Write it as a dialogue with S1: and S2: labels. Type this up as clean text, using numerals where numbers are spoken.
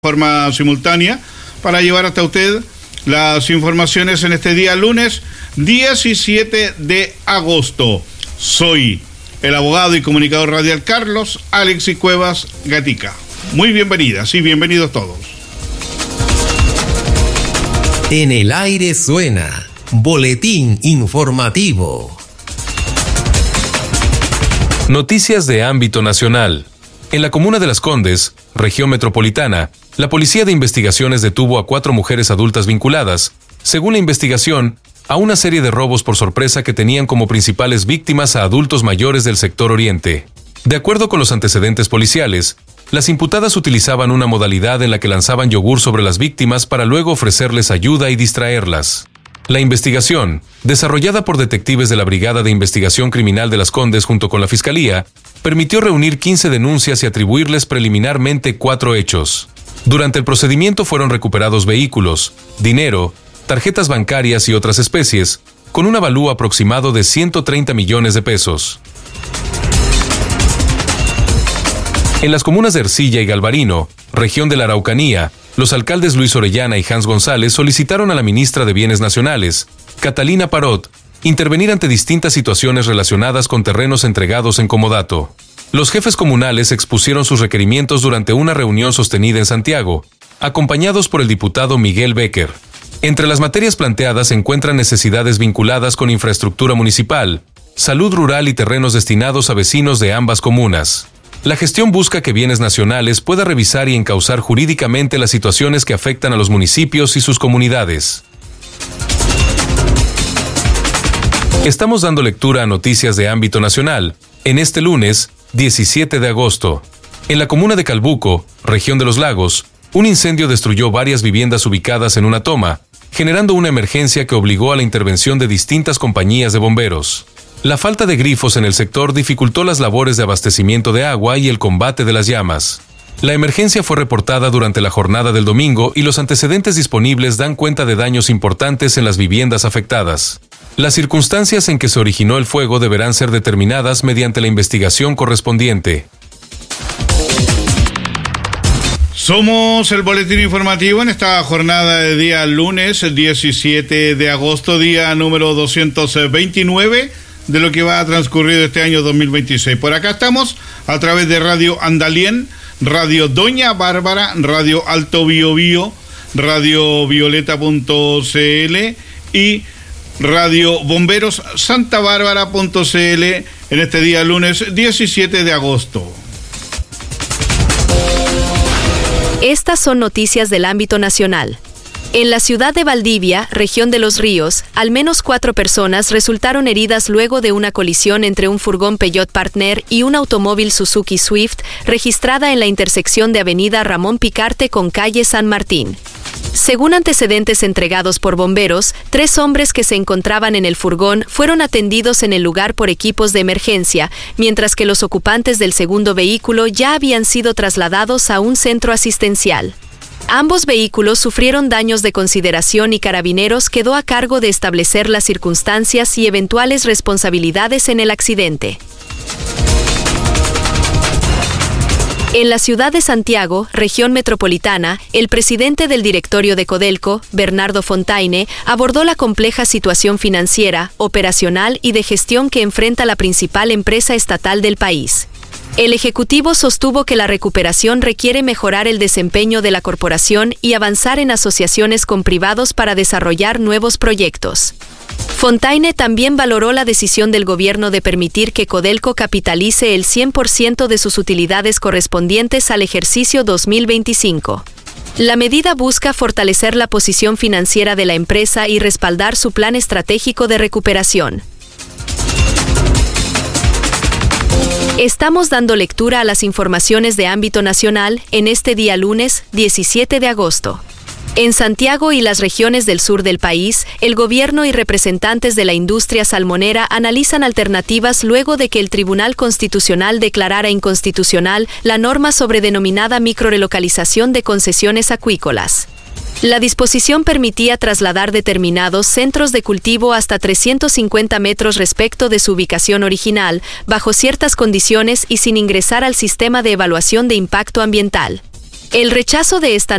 S1: Forma simultánea para llevar hasta usted las informaciones en este día lunes 17 de agosto. Soy el abogado y comunicador radial Carlos Alexis Cuevas Gatica. Muy bienvenidas y bienvenidos todos.
S2: En el aire suena Boletín Informativo.
S3: Noticias de ámbito nacional. En la comuna de Las Condes, región metropolitana, la Policía de Investigaciones detuvo a 4 mujeres adultas vinculadas, según la investigación, a una serie de robos por sorpresa que tenían como principales víctimas a adultos mayores del sector oriente. De acuerdo con los antecedentes policiales, las imputadas utilizaban una modalidad en la que lanzaban yogur sobre las víctimas para luego ofrecerles ayuda y distraerlas. La investigación, desarrollada por detectives de la Brigada de Investigación Criminal de Las Condes junto con la Fiscalía, permitió reunir 15 denuncias y atribuirles preliminarmente 4 hechos. Durante el procedimiento fueron recuperados vehículos, dinero, tarjetas bancarias y otras especies, con un avalúo aproximado de 130 millones de pesos. En las comunas de Ercilla y Galvarino, región de la Araucanía, los alcaldes Luis Orellana y Hans González solicitaron a la ministra de Bienes Nacionales, Catalina Parot, intervenir ante distintas situaciones relacionadas con terrenos entregados en comodato. Los jefes comunales expusieron sus requerimientos durante una reunión sostenida en Santiago, acompañados por el diputado Miguel Becker. Entre las materias planteadas se encuentran necesidades vinculadas con infraestructura municipal, salud rural y terrenos destinados a vecinos de ambas comunas. La gestión busca que Bienes Nacionales pueda revisar y encauzar jurídicamente las situaciones que afectan a los municipios y sus comunidades. Estamos dando lectura a noticias de ámbito nacional, en este lunes, 17 de agosto. En la comuna de Calbuco, región de los Lagos, un incendio destruyó varias viviendas ubicadas en una toma, generando una emergencia que obligó a la intervención de distintas compañías de bomberos. La falta de grifos en el sector dificultó las labores de abastecimiento de agua y el combate de las llamas. La emergencia fue reportada durante la jornada del domingo y los antecedentes disponibles dan cuenta de daños importantes en las viviendas afectadas. Las circunstancias en que se originó el fuego deberán ser determinadas mediante la investigación correspondiente.
S1: Somos el boletín informativo en esta jornada de día lunes, el 17 de agosto, día número 229 de lo que va a transcurrir este año 2026. Por acá estamos a través de Radio Andalien, Radio Doña Bárbara, Radio Alto Biobío, Radio Violeta.cl y Radio Bomberos Santa Bárbara.cl en este día lunes 17 de agosto.
S4: Estas son noticias del ámbito nacional. En la ciudad de Valdivia, región de Los Ríos, al menos 4 personas resultaron heridas luego de una colisión entre un furgón Peugeot Partner y un automóvil Suzuki Swift registrada en la intersección de Avenida Ramón Picarte con calle San Martín. Según antecedentes entregados por bomberos, 3 hombres que se encontraban en el furgón fueron atendidos en el lugar por equipos de emergencia, mientras que los ocupantes del segundo vehículo ya habían sido trasladados a un centro asistencial. Ambos vehículos sufrieron daños de consideración y Carabineros quedó a cargo de establecer las circunstancias y eventuales responsabilidades en el accidente. En la ciudad de Santiago, región metropolitana, el presidente del directorio de Codelco, Bernardo Fontaine, abordó la compleja situación financiera, operacional y de gestión que enfrenta la principal empresa estatal del país. El ejecutivo sostuvo que la recuperación requiere mejorar el desempeño de la corporación y avanzar en asociaciones con privados para desarrollar nuevos proyectos. Fontaine también valoró la decisión del gobierno de permitir que Codelco capitalice el 100% de sus utilidades correspondientes al ejercicio 2025. La medida busca fortalecer la posición financiera de la empresa y respaldar su plan estratégico de recuperación. Estamos dando lectura a las informaciones de ámbito nacional en este día lunes 17 de agosto. En Santiago y las regiones del sur del país, el gobierno y representantes de la industria salmonera analizan alternativas luego de que el Tribunal Constitucional declarara inconstitucional la norma sobre denominada microrelocalización de concesiones acuícolas. La disposición permitía trasladar determinados centros de cultivo hasta 350 metros respecto de su ubicación original, bajo ciertas condiciones y sin ingresar al sistema de evaluación de impacto ambiental. El rechazo de esta